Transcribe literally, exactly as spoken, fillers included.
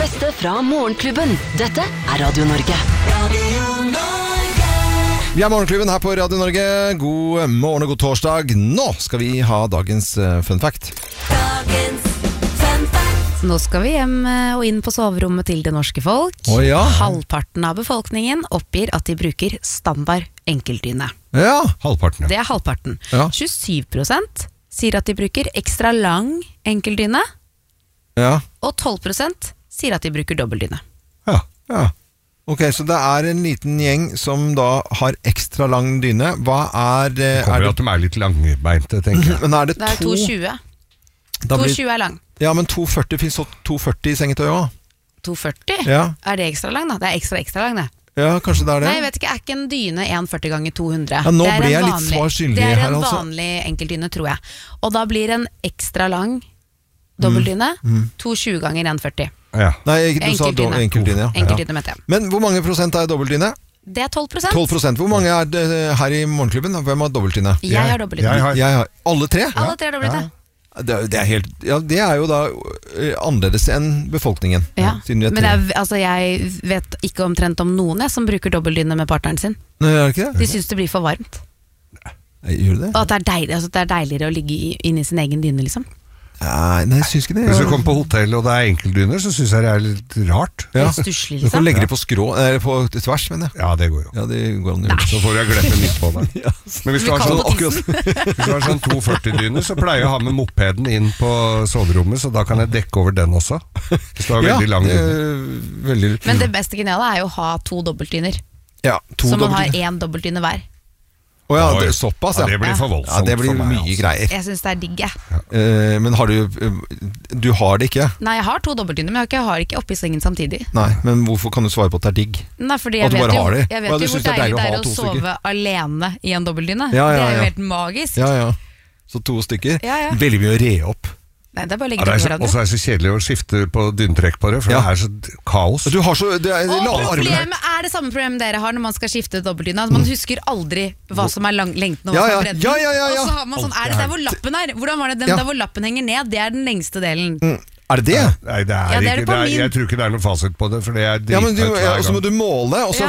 beste fra Morgenklubben. Dette er Radio Norge. Radio Norge. Vi er Morgenklubben her på Radio Norge. God morgen og god torsdag. Nå skal vi ha dagens uh, fun fact. Dagens fun fact. Nå skal vi hjem og inn på soverommet til det norske folk. Å ja. Halvparten av befolkningen oppgir at de bruker standard enkeltdyne. Ja, halvparten. Det er halvparten. Ja. tjuesyv prosent sier at de bruker ekstra lang enkeltdyne, ja. og tolv prosent sier at de bruker dobbeltdyne. Ja. Ja. Ok, så det er en liten gjeng som da har ekstra lang dyne. Hva er, Det er kommer jo det? at de er litt langbeinte, tenker jeg. Men er det Det er to? to tjue. Da to blir- tjue er lang. Ja, men to førti finnes også to førti i sengetøy også. to førti? Ja. Er det ekstra lang da? Det er ekstra ekstra lang det. Ja, kanskje det er det. Nei, jeg vet ikke, er ikke en dyne en førti ganger to hundre? Ja, nå Det er ble en jeg litt vanlig- svar skyldig Det er her, en altså. vanlig enkeltdyne, tror jeg. Og da blir en ekstra lang dobbeltdyne Mm. to tjue ganger en førti. Ja. Nei, du sa do- Enkeltdyne. enkeltdyne, ja. Enkeltdyne, mente jeg. Men hvor mange prosent er dobbeltdyne? Det er tolv prosent. tolv prosent. Hvor mange er det her i Morgenklubben? Hvem har dobbeltdyne? Jeg har dobbeltdyne. Jeg har- Jeg har alle tre? Alle tre har dobbeltdyne. Det, er- det er helt, ja, det er jo da uh, annerledes enn befolkningen. Ja. Siden vi er Men tre. jeg, altså, jeg vet ikke omtrent om noen jeg, som bruker dobbeltdyne med partneren sin. Nei, er det ikke det? De syns det blir for varmt. Nei, Gjør det? Og at det er, deilig, altså, det er deiligere å ligge i- inni sin egen dyne, liksom. Nei, nei, jeg syns ikke det. Hvis du Ja. kommer på hotell og det er enkeltdyner, så synes jeg det er litt rart. Ja. Helt stusslig, Du kan liksom. legge det på skrå, eller på tvers, mener jeg. Ja, det går jo. Ja, det går an å gjøre. Så får jeg glemme midt på deg. Ja. Men hvis du har Vi sånn, kaller på akkurat, hvis du har sånn to førti-dyne, så pleier jeg å ha med mopeden inn på soverommet, så da kan jeg dekke over den også. Hvis du har veldig lang det dyne. er veldig Men det beste geniale er jo å ha to dobbeltdyner. Ja, to Så man har dobbelt. én dobbeltdyne hver. Å ja, Oi. det, såpass, Ja, ja. det blir for Ja, voldsomt det blir for meg, mye altså. greier. Jeg syns det er digg, jeg. Eh, men har du eh, Du har det ikke? Nei, jeg har to dobbeltdyner, men jeg har ikke, jeg har ikke oppi sengen samtidig. Nei, men hvorfor kan du svare på at det er digg? Nei, fordi At jeg du vet bare jo, har det? jeg vet Ja, du jo hvor synes det er deilig deilig å det ha er å to sove stykker. alene i en dobbeltdyne. Ja, ja, Det er jo ja. helt magisk. Ja, ja. Så to stykker. Ja, ja. Veldig mye å re opp. Nei, det er bare å Ja, legge det er til så, hverandre. og så er det så kjedelig å skifte på dynetrekk på det, for Ja. det er så d- kaos. Du har så det er, Og la armene. problemet er det samme problemet dere har når man skal skifte dobbeltdyne. Altså, man husker aldri hva som er lang, lengden og Ja, hva som ja. er bredden. Ja, ja, ja, ja. Og så har man sånn, er det der hvor lappen er? Hvordan var det den Ja. der hvor lappen henger ned? Det er den lengste delen. Mm. Er det det? Nei, det er Ja, det er ikke, det på det er, min. jeg tror ikke det er noen fasit på det, for det er Ja, men du, dritfett ja, hver og så må gang. du måle, og så